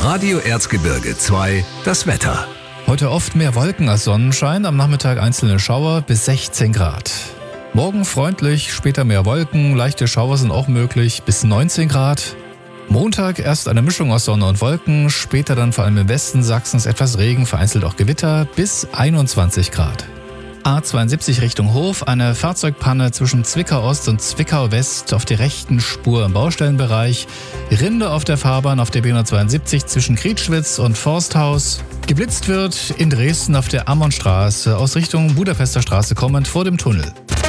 Radio Erzgebirge 2, das Wetter. Heute oft mehr Wolken als Sonnenschein, am Nachmittag einzelne Schauer bis 16 Grad. Morgen freundlich, später mehr Wolken, leichte Schauer sind auch möglich bis 19 Grad. Montag erst eine Mischung aus Sonne und Wolken, später dann vor allem im Westen Sachsens etwas Regen, vereinzelt auch Gewitter bis 21 Grad. A72 Richtung Hof, eine Fahrzeugpanne zwischen Zwickau Ost und Zwickau West auf der rechten Spur im Baustellenbereich. Rinde auf der Fahrbahn auf der B172 zwischen Krietschwitz und Forsthaus. Geblitzt wird in Dresden auf der Ammonstraße aus Richtung Budapester Straße kommend vor dem Tunnel.